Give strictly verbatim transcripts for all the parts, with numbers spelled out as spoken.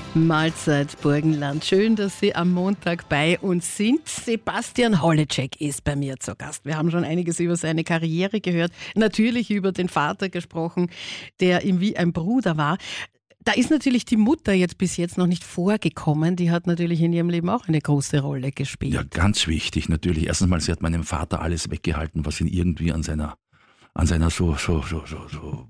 Mahlzeit Burgenland. Schön, dass Sie am Montag bei uns sind. Sebastian Holleczek ist bei mir zu Gast. Wir haben schon einiges über seine Karriere gehört, natürlich über den Vater gesprochen, der ihm wie ein Bruder war. Da ist natürlich die Mutter jetzt bis jetzt noch nicht vorgekommen. Die hat natürlich in ihrem Leben auch eine große Rolle gespielt. Ja, ganz wichtig natürlich. Erstens mal, sie hat meinem Vater alles weggehalten, was ihn irgendwie an seiner, an seiner so, so, so, so, so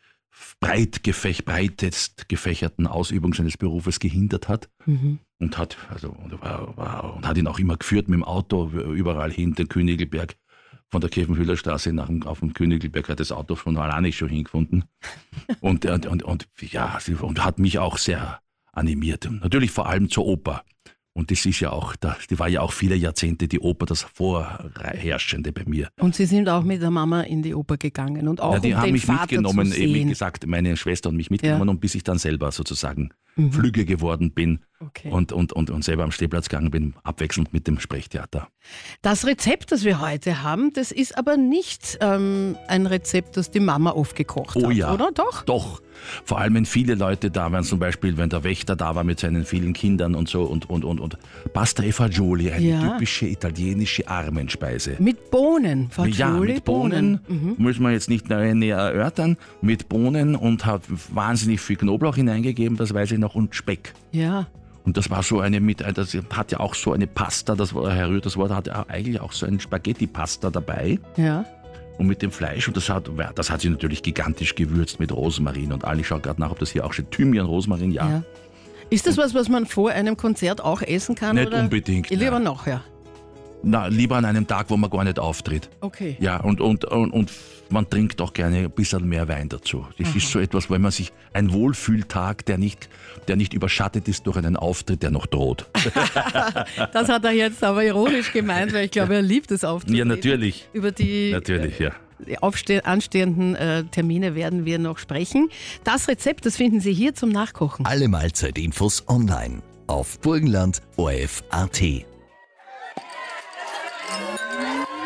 breit gefäch, breitest gefächerten Ausübung seines Berufes gehindert hat. Mhm. Und hat, also, und, war, war, und hat ihn auch immer geführt mit dem Auto überall hin, den Königelberg. Von der Käfenhühlerstraße nach dem, auf dem Königelberg hat das Auto von alleine schon hingefunden. und, und, und, und, ja, sie, und hat mich auch sehr animiert. Natürlich vor allem zur Oper. Und das ist ja auch, die war ja auch viele Jahrzehnte die Oper, das Vorherrschende bei mir. Und Sie sind auch mit der Mama in die Oper gegangen und auch ja, die um haben den mich Vater mitgenommen, zu sehen. wie gesagt, meine Schwester und mich mitgenommen, ja. Und bis ich dann selber sozusagen mhm. Flügge geworden bin okay. und, und, und, und selber am Stehplatz gegangen bin, abwechselnd mit dem Sprechtheater. Das Rezept, das wir heute haben, das ist aber nicht ähm, ein Rezept, das die Mama oft gekocht oh, hat, ja. oder? Doch? Doch. Vor allem, wenn viele Leute da waren, zum Beispiel, wenn der Wächter da war mit seinen vielen Kindern und so und, und, und, und Pasta e Fagioli, eine ja. typische italienische Armenspeise. Mit Bohnen, Fagioli, ja, mit Bohnen, Bohnen. Mhm. Müssen wir jetzt nicht näher erörtern, mit Bohnen und hat wahnsinnig viel Knoblauch hineingegeben, das weiß ich noch, und Speck. Ja. Und das war so eine, mit, das hat ja auch so eine Pasta, das war, Herr Rühr, das Wort hat ja eigentlich auch so ein Spaghetti-Pasta dabei. Ja. Und mit dem Fleisch, und das hat, das hat sie natürlich gigantisch gewürzt mit Rosmarin und all. Ich schaue gerade nach, ob das hier auch steht. Thymian, Rosmarin, ja. ja. Ist das was, was man vor einem Konzert auch essen kann? Nicht oder? unbedingt. Lieber nein. nachher? Na, lieber an einem Tag, wo man gar nicht auftritt. Okay. Ja, und, und, und, und man trinkt auch gerne ein bisschen mehr Wein dazu. Das Aha. ist so etwas, wenn man sich, ein Wohlfühltag, der nicht, der nicht überschattet ist durch einen Auftritt, der noch droht. Das hat er jetzt aber ironisch gemeint, weil ich glaube, er liebt es Auftreten. Ja, natürlich. Über die natürlich, ja. Die aufste- anstehenden äh, Termine werden wir noch sprechen. Das Rezept, das finden Sie hier zum Nachkochen. Alle Mahlzeitinfos online auf burgenland punkt o r f punkt a t.